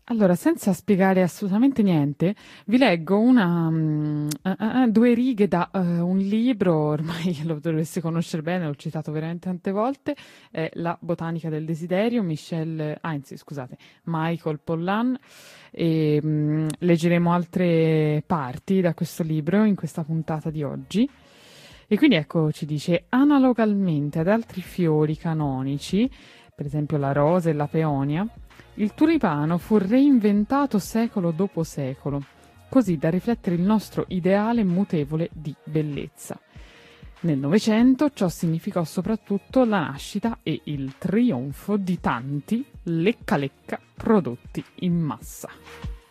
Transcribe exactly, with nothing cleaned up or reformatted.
Allora, senza spiegare assolutamente niente, vi leggo una, mm, eh, eh, due righe da eh, un libro, ormai lo dovreste conoscere bene, l'ho citato veramente tante volte, è La botanica del desiderio, Michel, anzi, scusate, Michael Pollan, e mm, leggeremo altre parti da questo libro in questa puntata di oggi. E quindi ecco, ci dice, analogamente ad altri fiori canonici, per esempio la rosa e la peonia, il tulipano fu reinventato secolo dopo secolo, così da riflettere il nostro ideale mutevole di bellezza. Nel Novecento ciò significò soprattutto la nascita e il trionfo di tanti lecca lecca prodotti in massa.